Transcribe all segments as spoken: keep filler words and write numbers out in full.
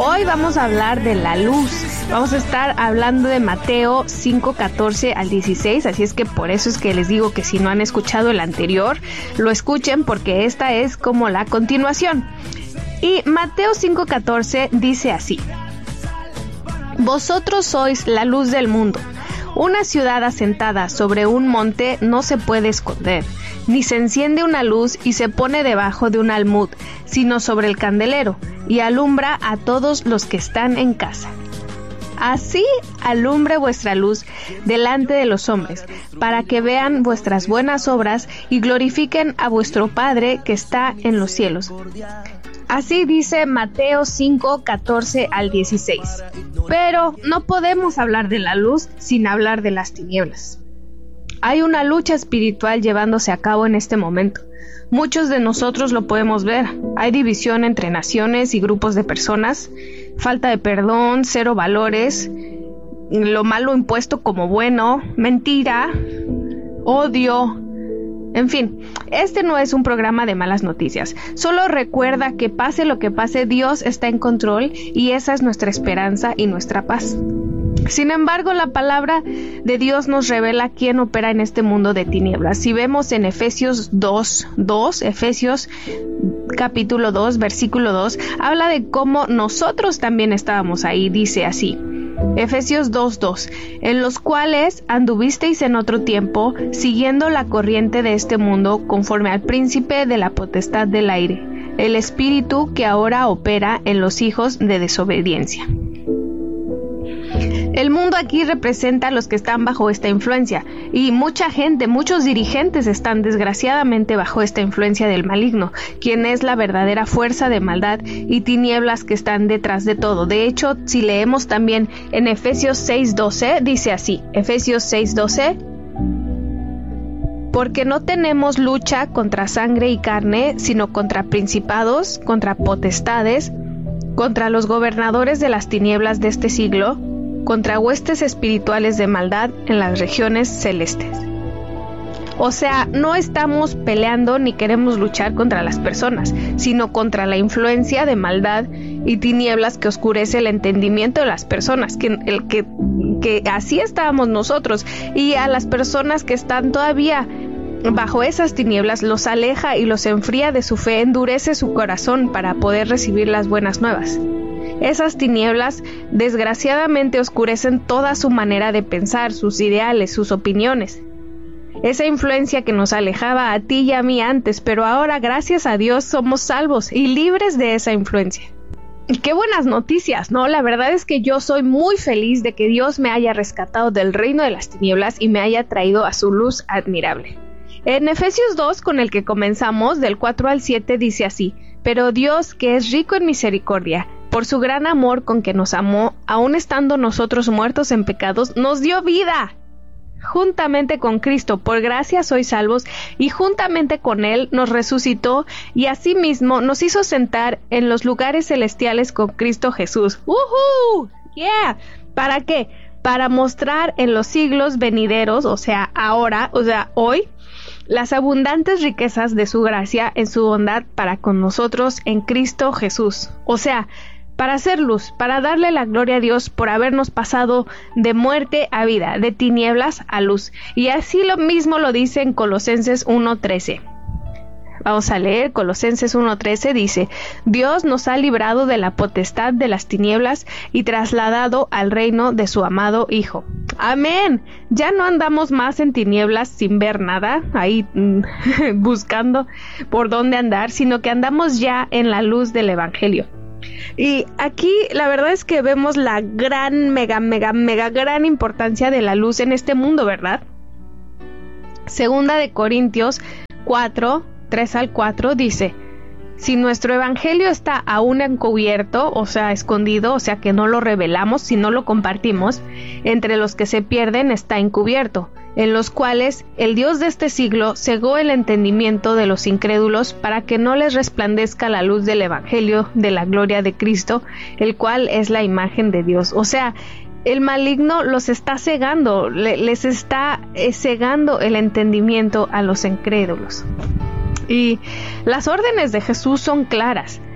Hoy vamos a hablar de la luz. Vamos a estar hablando de Mateo cinco, catorce al dieciséis, así es que por eso es que les digo que si no han escuchado el anterior, lo escuchen porque esta es como la continuación. Y Mateo cinco, catorce dice así: Vosotros sois la luz del mundo. Una ciudad asentada sobre un monte no se puede esconder, ni se enciende una luz y se pone debajo de un almud, sino sobre el candelero, y alumbra a todos los que están en casa. Así alumbre vuestra luz delante de los hombres, para que vean vuestras buenas obras y glorifiquen a vuestro Padre que está en los cielos. Así dice Mateo cinco, catorce al dieciséis. Pero no podemos hablar de la luz sin hablar de las tinieblas. Hay una lucha espiritual llevándose a cabo en este momento. Muchos de nosotros lo podemos ver. Hay división entre naciones y grupos de personas, falta de perdón, cero valores, lo malo impuesto como bueno, mentira, odio. En fin, este no es un programa de malas noticias. Solo recuerda que pase lo que pase, Dios está en control y esa es nuestra esperanza y nuestra paz. Sin embargo, la palabra de Dios nos revela quién opera en este mundo de tinieblas. Si vemos en Efesios dos, dos, Efesios capítulo dos, versículo dos, habla de cómo nosotros también estábamos ahí. Dice así: Efesios dos, dos, en los cuales anduvisteis en otro tiempo, siguiendo la corriente de este mundo, conforme al príncipe de la potestad del aire, el espíritu que ahora opera en los hijos de desobediencia. El mundo aquí representa a los que están bajo esta influencia, y mucha gente, muchos dirigentes están desgraciadamente bajo esta influencia del maligno, quien es la verdadera fuerza de maldad y tinieblas que están detrás de todo. De hecho, si leemos también en Efesios seis, doce, dice así, Efesios seis, doce, porque no tenemos lucha contra sangre y carne, sino contra principados, contra potestades, contra los gobernadores de las tinieblas de este siglo, contra huestes espirituales de maldad en las regiones celestes. O sea, no estamos peleando ni queremos luchar contra las personas, sino contra la influencia de maldad y tinieblas que oscurece el entendimiento de las personas, que, el, que, que así estábamos nosotros, y a las personas que están todavía bajo esas tinieblas los aleja y los enfría de su fe, endurece su corazón para poder recibir las buenas nuevas. Esas tinieblas desgraciadamente oscurecen toda su manera de pensar, sus ideales, sus opiniones. Esa influencia que nos alejaba a ti y a mí antes, pero ahora gracias a Dios somos salvos y libres de esa influencia. Y qué buenas noticias, ¿no? La verdad es que yo soy muy feliz de que Dios me haya rescatado del reino de las tinieblas y me haya traído a su luz admirable. En Efesios dos, con el que comenzamos, del cuatro al siete, dice así: pero Dios, que es rico en misericordia, por su gran amor con que nos amó, aun estando nosotros muertos en pecados, nos dio vida. Juntamente con Cristo, por gracia sois salvos, y juntamente con Él nos resucitó, y asimismo nos hizo sentar en los lugares celestiales con Cristo Jesús. ¡Woohoo! ¡Yeah! ¿Para qué? Para mostrar en los siglos venideros, o sea, ahora, o sea, hoy, las abundantes riquezas de su gracia en su bondad para con nosotros en Cristo Jesús. O sea, para hacer luz, para darle la gloria a Dios por habernos pasado de muerte a vida, de tinieblas a luz. Y así lo mismo lo dice en Colosenses uno trece. Vamos a leer Colosenses uno trece, dice: Dios nos ha librado de la potestad de las tinieblas y trasladado al reino de su amado Hijo. Amén. Ya no andamos más en tinieblas sin ver nada, ahí buscando por dónde andar, sino que andamos ya en la luz del Evangelio. Y aquí la verdad es que vemos la gran, mega, mega, mega gran importancia de la luz en este mundo, ¿verdad? Segunda de Corintios cuatro, tres al cuatro dice: si nuestro evangelio está aún encubierto, o sea, escondido, o sea que no lo revelamos, si no lo compartimos, entre los que se pierden está encubierto, en los cuales el Dios de este siglo cegó el entendimiento de los incrédulos para que no les resplandezca la luz del evangelio de la gloria de Cristo, el cual es la imagen de Dios. O sea, el maligno los está cegando, le, les está eh, cegando el entendimiento a los incrédulos. Y las órdenes de Jesús son claras.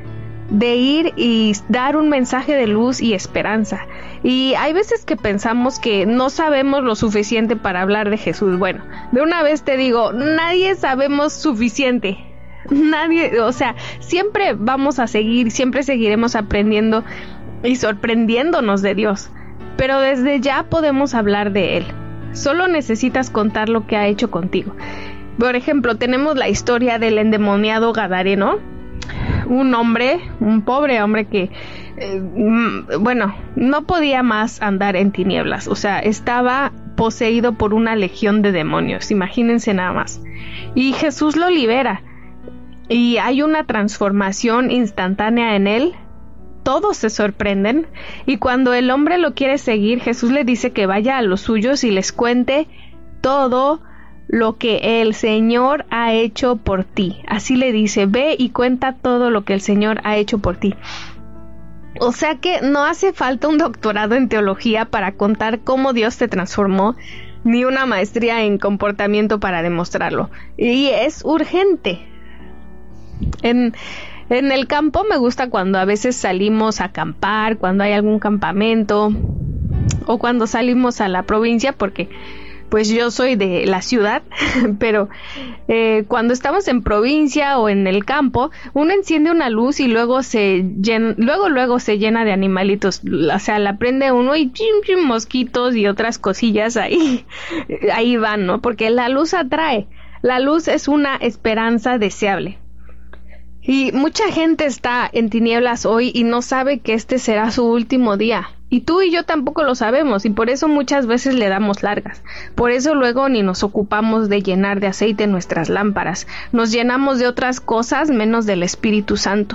de ir y dar un mensaje de luz y esperanza. Y hay veces que pensamos que no sabemos lo suficiente para hablar de Jesús. Bueno, de una vez te digo, nadie sabemos suficiente. Nadie, o sea, siempre vamos a seguir, siempre seguiremos aprendiendo y sorprendiéndonos de Dios. Pero desde ya podemos hablar de Él. Solo necesitas contar lo que ha hecho contigo. Por ejemplo, tenemos la historia del endemoniado Gadareno, un hombre, un pobre hombre que, eh, bueno, no podía más andar en tinieblas, o sea, estaba poseído por una legión de demonios, imagínense nada más. Y Jesús lo libera, y hay una transformación instantánea en él. Todos se sorprenden, y cuando el hombre lo quiere seguir, Jesús le dice que vaya a los suyos y les cuente todo lo que el Señor ha hecho por ti. Así le dice, ve y cuenta todo lo que el Señor ha hecho por ti. O sea que no hace falta un doctorado en teología para contar cómo Dios te transformó, ni una maestría en comportamiento para demostrarlo. Y es urgente. En, en el campo me gusta cuando a veces salimos a acampar, cuando hay algún campamento, o cuando salimos a la provincia, porque pues yo soy de la ciudad, pero eh, cuando estamos en provincia o en el campo, uno enciende una luz y luego se llena, luego luego se llena de animalitos, o sea, la prende uno y chim, chim, mosquitos y otras cosillas ahí, ahí van, ¿no? Porque la luz atrae, la luz es una esperanza deseable. Y mucha gente está en tinieblas hoy y no sabe que este será su último día. Y tú y yo tampoco lo sabemos, y por eso muchas veces le damos largas. Por eso luego ni nos ocupamos de llenar de aceite nuestras lámparas. Nos llenamos de otras cosas menos del Espíritu Santo.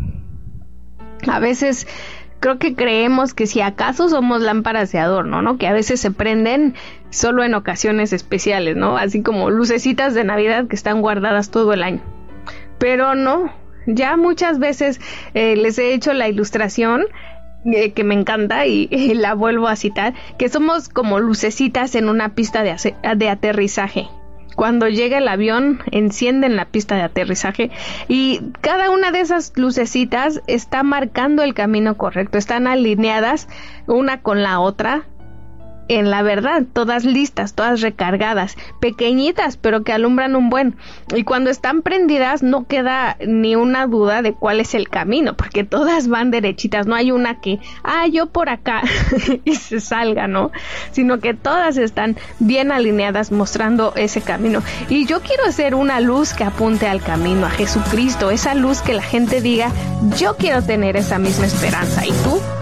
A veces creo que creemos que si acaso somos lámparas de adorno, ¿no? Que a veces se prenden solo en ocasiones especiales, ¿no? Así como lucecitas de Navidad que están guardadas todo el año. Pero no, ya muchas veces eh, les he hecho la ilustración eh, que me encanta y, y la vuelvo a citar, que somos como lucecitas en una pista de, ace- de aterrizaje. Cuando llega el avión, encienden la pista de aterrizaje y cada una de esas lucecitas está marcando el camino correcto, están alineadas una con la otra. En la verdad, todas listas, todas recargadas, pequeñitas, pero que alumbran un buen. Y cuando están prendidas no queda ni una duda de cuál es el camino, porque todas van derechitas, no hay una que, ah, yo por acá, y se salga, ¿no? Sino que todas están bien alineadas mostrando ese camino. Y yo quiero ser una luz que apunte al camino, a Jesucristo, esa luz que la gente diga, yo quiero tener esa misma esperanza. ¿Y tú?